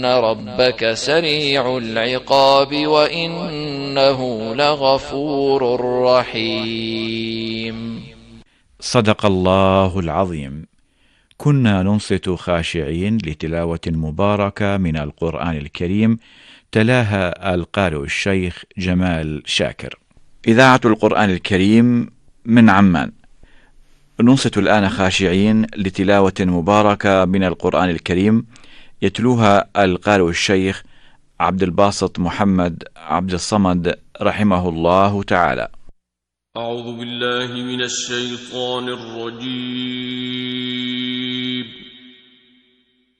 إن ربك سريع العقاب وإنه لغفور رحيم. صدق الله العظيم. كنا ننصت خاشعين لتلاوة مباركة من القرآن الكريم، تلاها القارئ الشيخ جمال شاكر. إذاعة القرآن الكريم من عمان. ننصت الآن خاشعين لتلاوة مباركة من القرآن الكريم، يتلوها القارئ الشيخ عبد الباسط محمد عبد الصمد رحمه الله تعالى. أعوذ بالله من الشيطان الرجيم.